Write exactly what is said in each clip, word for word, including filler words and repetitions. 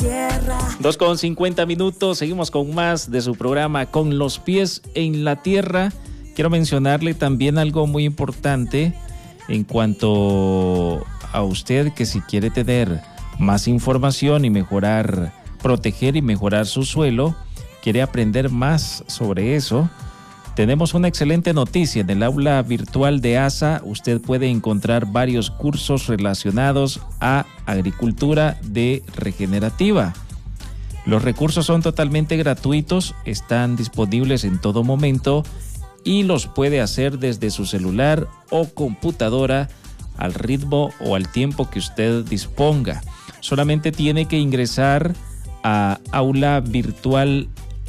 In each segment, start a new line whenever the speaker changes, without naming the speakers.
tierra.
Dos con cincuenta minutos, seguimos con más de su programa Con los pies en la tierra. Quiero mencionarle también algo muy importante en cuanto a usted, que si quiere tener más información y mejorar, proteger y mejorar su suelo, quiere aprender más sobre eso, tenemos una excelente noticia. En el aula virtual de ASA usted puede encontrar varios cursos relacionados a agricultura de regenerativa. Los recursos son totalmente gratuitos, están disponibles en todo momento y los puede hacer desde su celular o computadora al ritmo o al tiempo que usted disponga. Solamente tiene que ingresar a aula virtual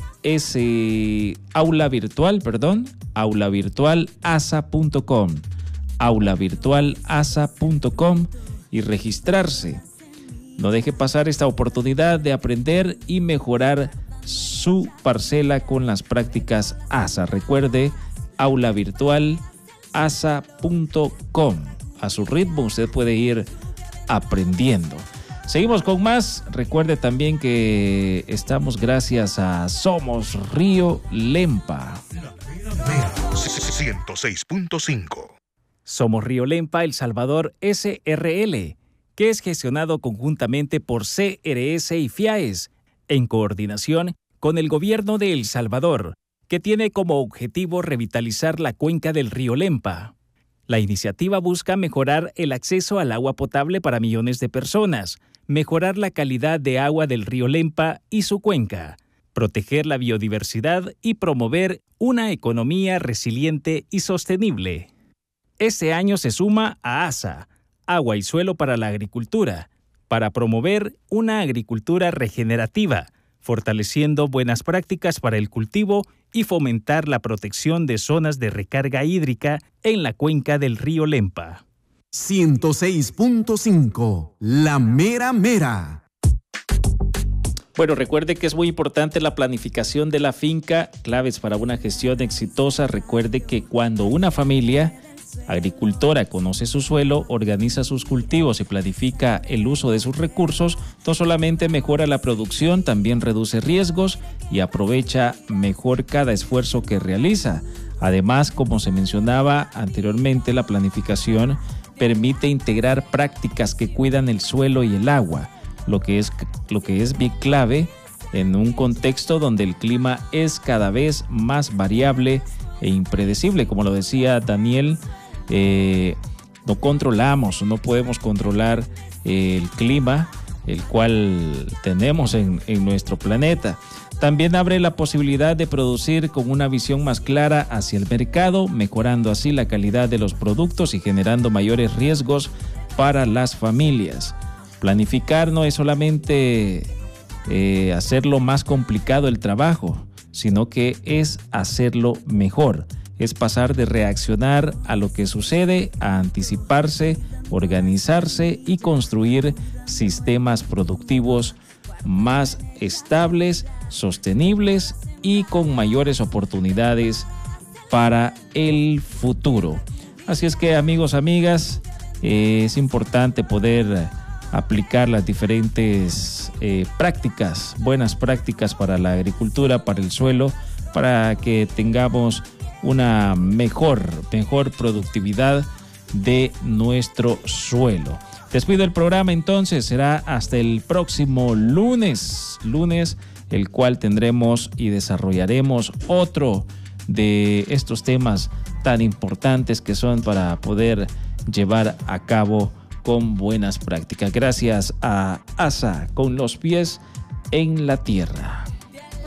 S, aula virtual, perdón, aula virtual asa punto com, aula virtual asa punto com y registrarse. No deje pasar esta oportunidad de aprender y mejorar su parcela con las prácticas ASA. Recuerde, aula virtual asa punto com. A su ritmo usted puede ir aprendiendo. Seguimos con más. Recuerde también que estamos gracias a Somos Río Lempa.
ciento seis punto cinco.
Somos Río Lempa El Salvador S R L, que es gestionado conjuntamente por C R S y FIAES, en coordinación con el gobierno de El Salvador, que tiene como objetivo revitalizar la cuenca del río Lempa. La iniciativa busca mejorar el acceso al agua potable para millones de personas, mejorar la calidad de agua del río Lempa y su cuenca, proteger la biodiversidad y promover una economía resiliente y sostenible. Este año se suma a ASA, Agua y Suelo para la Agricultura, para promover una agricultura regenerativa, fortaleciendo buenas prácticas para el cultivo y fomentar la protección de zonas de recarga hídrica en la cuenca del río Lempa.
ciento seis punto cinco, La Mera Mera.
Bueno, recuerde que es muy importante la planificación de la finca, claves para una gestión exitosa. Recuerde que cuando una familia agricultora conoce su suelo, organiza sus cultivos y planifica el uso de sus recursos, no solamente mejora la producción, también reduce riesgos y aprovecha mejor cada esfuerzo que realiza. Además, como se mencionaba anteriormente, la planificación permite integrar prácticas que cuidan el suelo y el agua, lo que es, lo que es bien clave en un contexto donde el clima es cada vez más variable e impredecible. Como lo decía Daniel, eh, no controlamos, no podemos controlar eh, el clima, el cual tenemos en, en nuestro planeta. También abre la posibilidad de producir con una visión más clara hacia el mercado, mejorando así la calidad de los productos y generando mayores riesgos para las familias. Planificar no es solamente eh, hacerlo más complicado el trabajo, sino que es hacerlo mejor. Es pasar de reaccionar a lo que sucede a anticiparse, organizarse y construir sistemas productivos más estables, sostenibles y con mayores oportunidades para el futuro. Así es que, amigos, amigas, eh, es importante poder aplicar las diferentes eh, prácticas, buenas prácticas para la agricultura, para el suelo, para que tengamos una mejor, mejor productividad de nuestro suelo. Despido el programa entonces, será hasta el próximo lunes, lunes, el cual tendremos y desarrollaremos otro de estos temas tan importantes que son para poder llevar a cabo con buenas prácticas. Gracias a ASA, con los pies en la tierra.